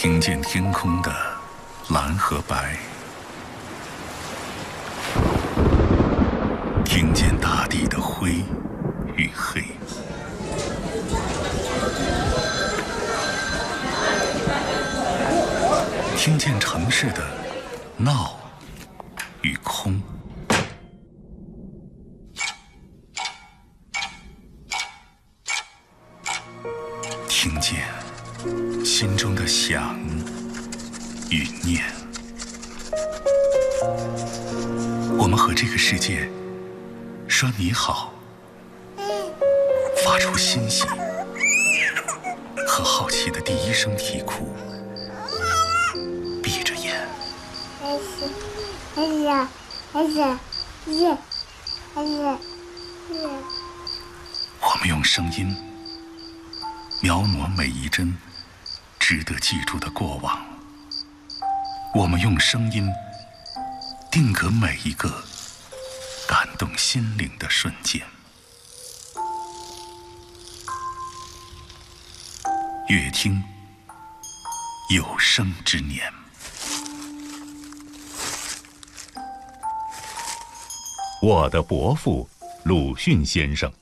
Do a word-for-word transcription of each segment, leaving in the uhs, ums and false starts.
听见天空的蓝和白，听见大地的灰与黑，听见城市的闹与空，听见心中的想与念。我们和这个世界说你好，发出欣喜和好奇的第一声啼哭，闭着眼。 哎呀，哎呀，哎呀，哎呀， 我们用声音描摹每一帧值得记住的过往，我们用声音定格每一个感动心灵的瞬间。乐听有生之年。 我的伯父鲁迅先生。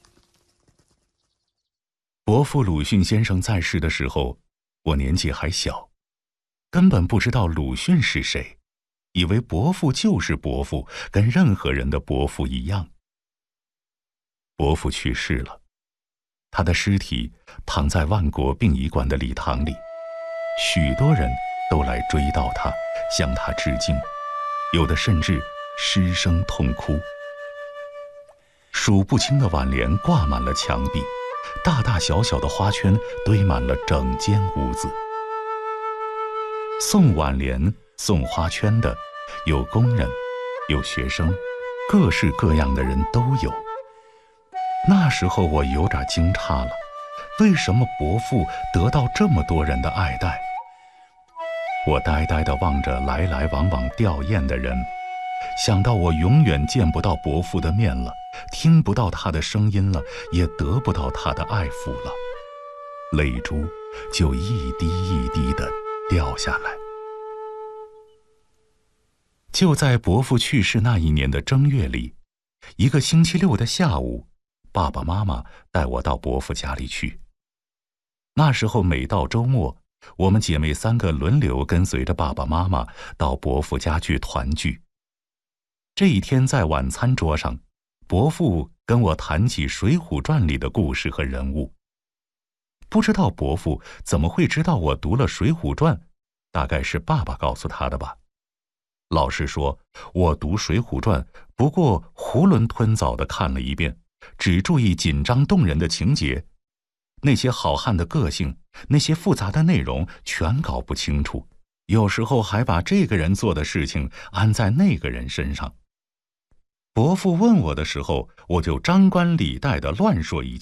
伯父鲁迅先生在世的时候，我年纪还小，根本不知道鲁迅是谁，以为伯父就是伯父，跟任何人的伯父一样。伯父去世了，他的尸体躺在万国殡仪馆的礼堂里，许多人都来追悼他，向他致敬，有的甚至失声痛哭。数不清的挽联挂满了墙壁，大大小小的花圈堆满了整间屋子。送挽联、送花圈的，有工人，有学生，各式各样的人都有。那时候我有点惊诧了，为什么伯父得到这么多人的爱戴？我呆呆地望着来来往往吊唁的人，想到我永远见不到伯父的面了，听不到他的声音了，也得不到他的爱抚了，泪珠就一滴一滴地掉下来。就在伯父去世那一年的正月里，一个星期六的下午，爸爸妈妈带我到伯父家里去。那时候每到周末，我们姐妹三个轮流跟随着爸爸妈妈到伯父家去团聚。这一天在晚餐桌上，伯父跟我谈起《水浒传》里的故事和人物。不知道伯父怎么会知道我读了《水浒传》，大概是爸爸告诉他的吧。老实说，我读《水浒传》不过囫囵吞枣地看了一遍，只注意紧张动人的情节，那些好汉的个性，那些复杂的内容全搞不清楚，有时候还把这个人做的事情安在那个人身上。伯父问我的时候，我就张冠李戴地乱说一